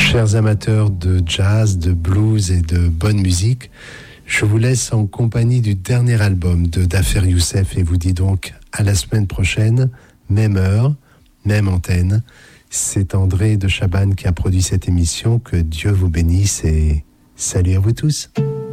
Chers amateurs de jazz, de blues et de bonne musique, je vous laisse en compagnie du dernier album de Dafer Youssef et vous dis donc à la semaine prochaine, même heure, même antenne. C'est André de Chabannes qui a produit cette émission. Que Dieu vous bénisse et salut à vous tous.